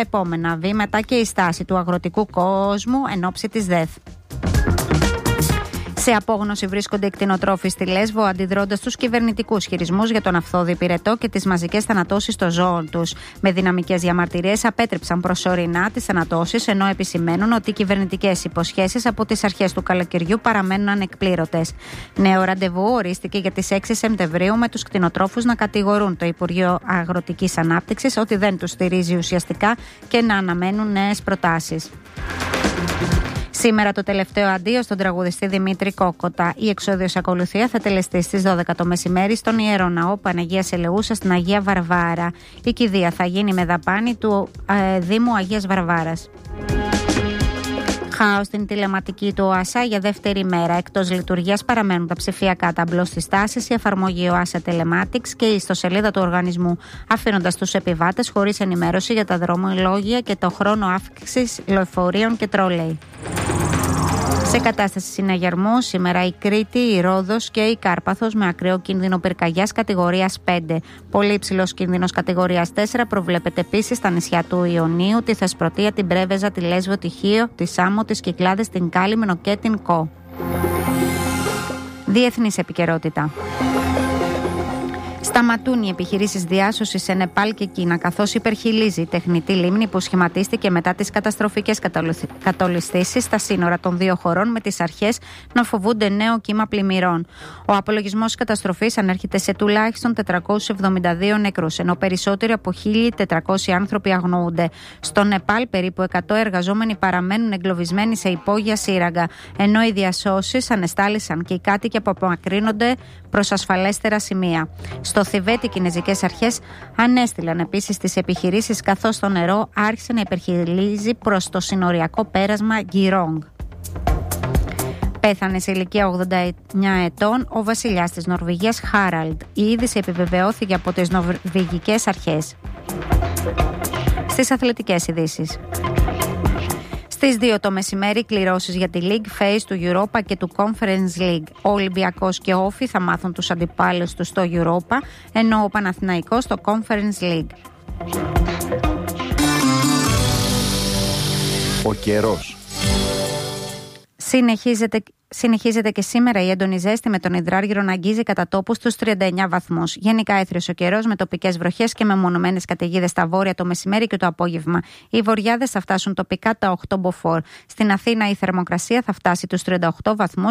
επόμενα βήματα και η στάση του αγροτικού κόσμου εν ώψη της ΔΕΘ. Σε απόγνωση βρίσκονται οι κτηνοτρόφοι στη Λέσβο, αντιδρώντας στους κυβερνητικούς χειρισμούς για τον αυθόδη πυρετό και τις μαζικές θανατώσεις των ζώων τους. Με δυναμικές διαμαρτυρίες απέτρεψαν προσωρινά τις θανατώσεις, ενώ επισημαίνουν ότι οι κυβερνητικές υποσχέσεις από τις αρχές του καλοκαιριού παραμένουν ανεκπλήρωτες. Νέο ραντεβού ορίστηκε για τις 6 Σεπτεμβρίου με τους κτηνοτρόφους να κατηγορούν το Υπουργείο Αγροτικής Ανάπτυξης ότι δεν τους στηρίζει ουσιαστικά και να αναμένουν νέες προτάσεις. Σήμερα το τελευταίο αντίο στον τραγουδιστή Δημήτρη Κόκοτα. Η εξόδιος ακολουθία θα τελεστεί στις 12 το μεσημέρι στον Ιερό Ναό Παναγίας Ελεούσα στην Αγία Βαρβάρα. Η κηδεία θα γίνει με δαπάνη του Δήμου Αγίας Βαρβάρας. Χάος στην τηλεματική του ΟΑΣΑ για δεύτερη μέρα. Εκτός λειτουργίας παραμένουν τα ψηφιακά ταμπλό στις τάσεις, η εφαρμογή ΟΑΣΑ Telematics και η ιστοσελίδα του οργανισμού, αφήνοντας τους επιβάτες χωρίς ενημέρωση για τα δρομολόγια και το χρόνο άφηξης λεωφορείων και τρόλεϊ. Σε κατάσταση συναγερμού, σήμερα η Κρήτη, η Ρόδος και η Κάρπαθος με ακραίο κίνδυνο πυρκαγιάς κατηγορίας 5. Πολύ υψηλός κίνδυνος κατηγορίας 4 προβλέπεται επίσης στα νησιά του Ιωνίου, τη Θεσπρωτεία, την Πρέβεζα, τη Λέσβο, τη Χίο, τη Σάμο, τις Κυκλάδες, την Κάλυμνο και την Κο. Διεθνής επικαιρότητα. Σταματούν οι επιχειρήσεις διάσωσης σε Νεπάλ και Κίνα, καθώς υπερχειλίζει η τεχνητή λίμνη που σχηματίστηκε μετά τις καταστροφικές κατολιστήσεις στα σύνορα των δύο χωρών, με τις αρχές να φοβούνται νέο κύμα πλημμυρών. Ο απολογισμός της καταστροφής ανέρχεται σε τουλάχιστον 472 νεκρούς, ενώ περισσότεροι από 1.400 άνθρωποι αγνοούνται. Στο Νεπάλ, περίπου 100 εργαζόμενοι παραμένουν εγκλωβισμένοι σε υπόγεια σύραγγα, ενώ οι διασώσεις ανεστάλησαν και οι κάτοικοι απομακρύνονται προς ασφαλέστερα σημεία. Στο Θιβέτ, οι κινεζικές αρχές ανέστηλαν επίσης τις επιχειρήσεις, καθώς το νερό άρχισε να υπερχειλίζει προς το συνοριακό πέρασμα Γκιρόγκ. Πέθανε σε ηλικία 89 ετών ο βασιλιάς της Νορβηγίας Χάραλντ. Η είδηση επιβεβαιώθηκε από τις νορβηγικές αρχές. Στις αθλητικές ειδήσεις. Στις 2 το μεσημέρι, κληρώσεις για τη League Phase του Europa και του Conference League. Ο Ολυμπιακός και ο Όφη θα μάθουν τους αντιπάλους τους στο Europa, ενώ ο Παναθηναϊκός στο Conference League. Ο καιρός. Συνεχίζεται και σήμερα η έντονη ζέστη, με τον υδράργυρο να αγγίζει κατά τόπους τους 39 βαθμούς. Γενικά έθριος ο καιρός, με τοπικές βροχές και μεμονωμένες καταιγίδες στα βόρεια το μεσημέρι και το απόγευμα. Οι βοριάδες θα φτάσουν τοπικά τα 8 μποφόρ. Στην Αθήνα η θερμοκρασία θα φτάσει τους 38 βαθμούς.